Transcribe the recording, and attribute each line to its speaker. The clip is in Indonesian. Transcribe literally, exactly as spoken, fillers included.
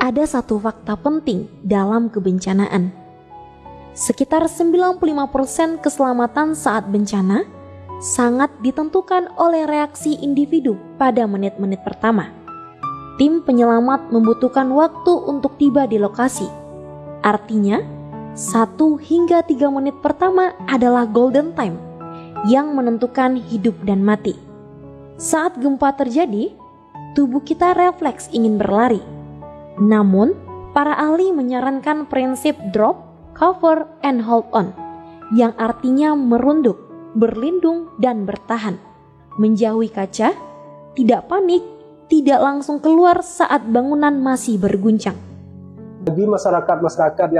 Speaker 1: ada satu fakta penting dalam kebencanaan. Sekitar sembilan puluh lima persen keselamatan saat bencana sangat ditentukan oleh reaksi individu pada menit-menit pertama. Tim penyelamat membutuhkan waktu untuk tiba di lokasi. Artinya, satu hingga tiga menit pertama adalah golden time yang menentukan hidup dan mati. Saat gempa terjadi, tubuh kita refleks ingin berlari. Namun, para ahli menyarankan prinsip drop, cover, and hold on, yang artinya merunduk, berlindung, dan bertahan. Menjauhi kaca, tidak panik, tidak langsung keluar saat bangunan masih berguncang.
Speaker 2: Bagi masyarakat-masyarakat